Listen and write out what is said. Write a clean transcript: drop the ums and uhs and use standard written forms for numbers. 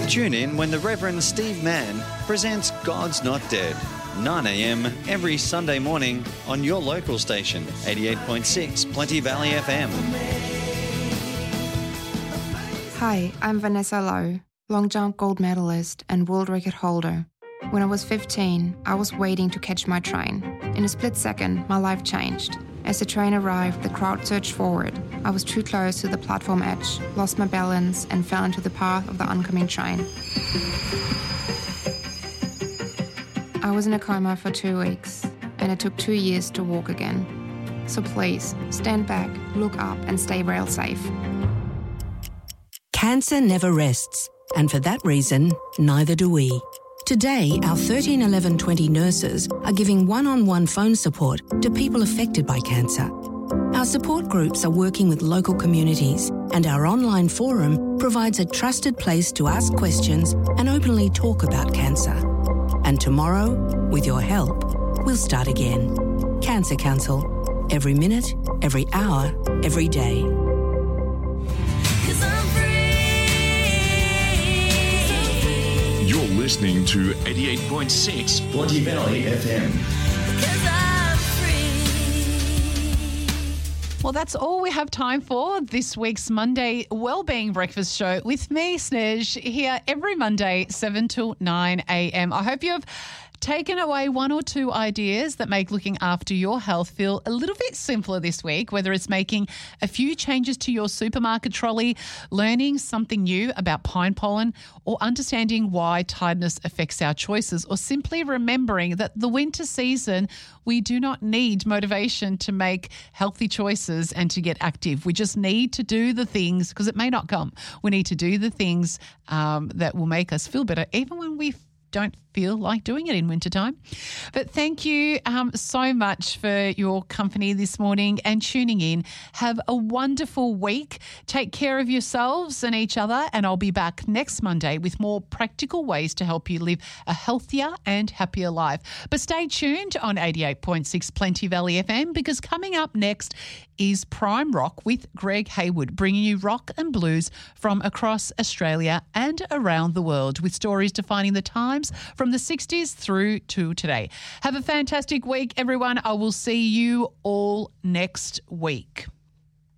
Tune in when the Reverend Steve Mann presents God's Not Dead, 9 a.m. every Sunday morning on your local station, 88.6 Plenty Valley FM. Hi, I'm Vanessa Lowe, long jump gold medalist and world record holder. When I was 15, I was waiting to catch my train. In a split second, my life changed. As the train arrived, the crowd surged forward. I was too close to the platform edge, lost my balance, and fell into the path of the oncoming train. I was in a coma for 2 weeks, and it took 2 years to walk again. So please, stand back, look up, and stay rail safe. Cancer never rests, and for that reason, neither do we. Today, our 13 11 20 nurses are giving one-on-one phone support to people affected by cancer. Our support groups are working with local communities, and our online forum provides a trusted place to ask questions and openly talk about cancer. And tomorrow, with your help, we'll start again. Cancer Council. Every minute, every hour, every day. You're listening to 88.6 Plenty Valley FM. Well, that's all we have time for this week's Monday Wellbeing Breakfast Show with me, Snej, here every Monday, 7 till 9 a.m. I hope you have taken away one or two ideas that make looking after your health feel a little bit simpler this week, whether it's making a few changes to your supermarket trolley, learning something new about pine pollen, or understanding why tiredness affects our choices, or simply remembering that the winter season, we do not need motivation to make healthy choices and to get active. We just need to do the things, because it may not come. We need to do the things that will make us feel better, even when we don't feel like doing it in wintertime. But thank you so much for your company this morning and tuning in. Have a wonderful week. Take care of yourselves and each other, and I'll be back next Monday with more practical ways to help you live a healthier and happier life. But stay tuned on 88.6 Plenty Valley FM, because coming up next is Prime Rock with Greg Hayward, bringing you rock and blues from across Australia and around the world, with stories defining the times from the 60s through to today. Have a fantastic week, everyone. I will see you all next week.